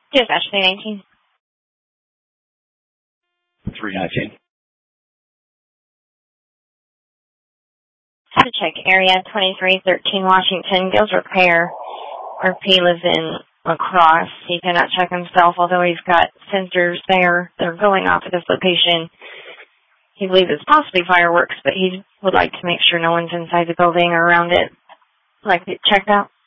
Dispatch 319. 319. To check area 2313 Washington, Gills Repair. RP lives in La Crosse. He cannot check himself, although he's got sensors there. They're going off at this location. He believes it's possibly fireworks, but he would like to make sure no one's inside the building or around it. Like it checked out.